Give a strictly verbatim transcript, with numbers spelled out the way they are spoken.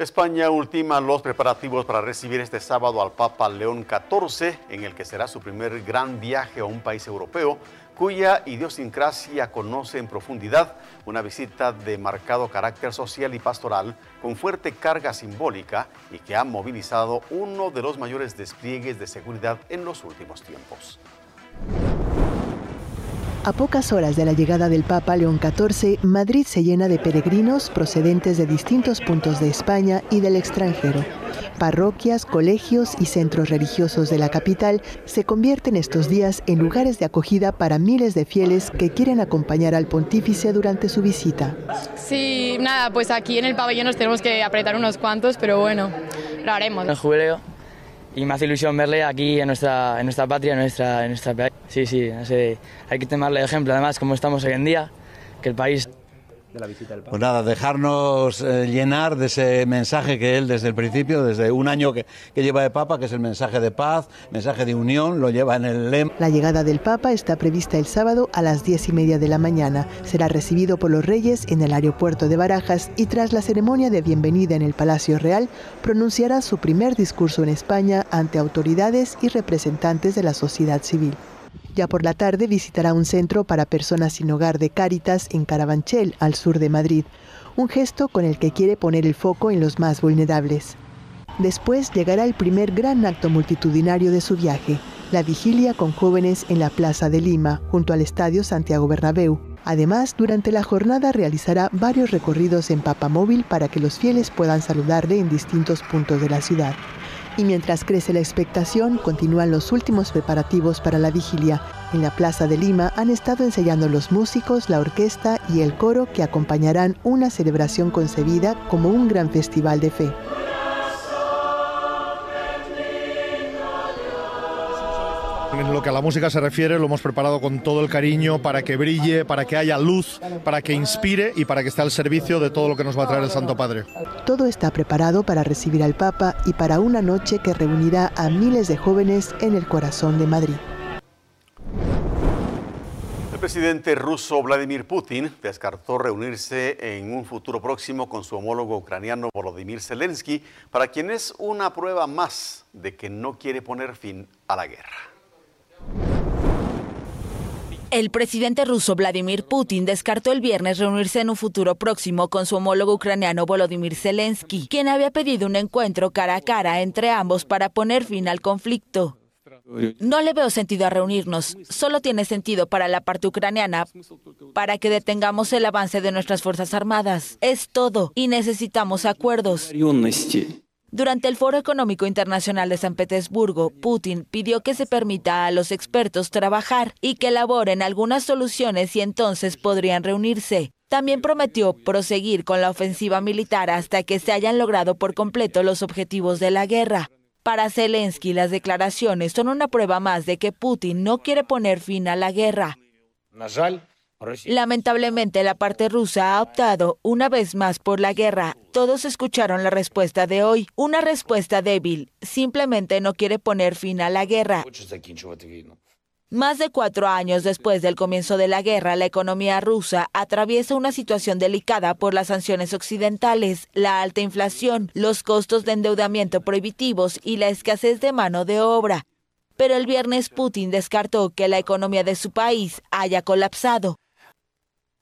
España ultima los preparativos para recibir este sábado al Papa León catorce, en el que será su primer gran viaje a un país europeo, cuya idiosincrasia conoce en profundidad, una visita de marcado carácter social y pastoral, con fuerte carga simbólica y que ha movilizado uno de los mayores despliegues de seguridad en los últimos tiempos. A pocas horas de la llegada del Papa León catorce, Madrid se llena de peregrinos procedentes de distintos puntos de España y del extranjero. Parroquias, colegios y centros religiosos de la capital se convierten estos días en lugares de acogida para miles de fieles que quieren acompañar al pontífice durante su visita. Sí, nada, pues aquí en el pabellón nos tenemos que apretar unos cuantos, pero bueno, lo haremos. El jubileo, y me hace ilusión verle aquí en nuestra, en nuestra patria, en nuestra, en nuestra país. Sí, sí, no sé, hay que tomarle ejemplo, además, como estamos hoy en día, que el país... De la visita del Papa. Pues nada, dejarnos eh, llenar de ese mensaje que él desde el principio, desde un año que, que lleva de Papa, que es el mensaje de paz, mensaje de unión, lo lleva en el lema. La llegada del Papa está prevista el sábado a las diez y media de la mañana. Será recibido por los reyes en el aeropuerto de Barajas y tras la ceremonia de bienvenida en el Palacio Real, pronunciará su primer discurso en España ante autoridades y representantes de la sociedad civil. Ya por la tarde visitará un centro para personas sin hogar de Cáritas en Carabanchel, al sur de Madrid, un gesto con el que quiere poner el foco en los más vulnerables. Después llegará el primer gran acto multitudinario de su viaje, la vigilia con jóvenes en la Plaza de Lima, junto al Estadio Santiago Bernabéu. Además, durante la jornada realizará varios recorridos en papamóvil para que los fieles puedan saludarle en distintos puntos de la ciudad. Y mientras crece la expectación, continúan los últimos preparativos para la vigilia. En la Plaza de Lima han estado ensayando los músicos, la orquesta y el coro que acompañarán una celebración concebida como un gran festival de fe. En lo que a la música se refiere, lo hemos preparado con todo el cariño para que brille, para que haya luz, para que inspire y para que esté al servicio de todo lo que nos va a traer el Santo Padre. Todo está preparado para recibir al Papa y para una noche que reunirá a miles de jóvenes en el corazón de Madrid. El presidente ruso Vladimir Putin descartó reunirse en un futuro próximo con su homólogo ucraniano Volodymyr Zelensky, para quien es una prueba más de que no quiere poner fin a la guerra. El presidente ruso Vladimir Putin descartó el viernes reunirse en un futuro próximo con su homólogo ucraniano Volodymyr Zelensky, quien había pedido un encuentro cara a cara entre ambos para poner fin al conflicto. No le veo sentido a reunirnos, solo tiene sentido para la parte ucraniana, para que detengamos el avance de nuestras fuerzas armadas. Es todo, y necesitamos acuerdos. Durante el Foro Económico Internacional de San Petersburgo, Putin pidió que se permita a los expertos trabajar y que elaboren algunas soluciones y entonces podrían reunirse. También prometió proseguir con la ofensiva militar hasta que se hayan logrado por completo los objetivos de la guerra. Para Zelensky, las declaraciones son una prueba más de que Putin no quiere poner fin a la guerra. Lamentablemente, la parte rusa ha optado una vez más por la guerra. Todos escucharon la respuesta de hoy, una respuesta débil. Simplemente no quiere poner fin a la guerra. Más de cuatro años después del comienzo de la guerra, la economía rusa atraviesa una situación delicada por las sanciones occidentales, la alta inflación, los costos de endeudamiento prohibitivos y la escasez de mano de obra. Pero el viernes Putin descartó que la economía de su país haya colapsado.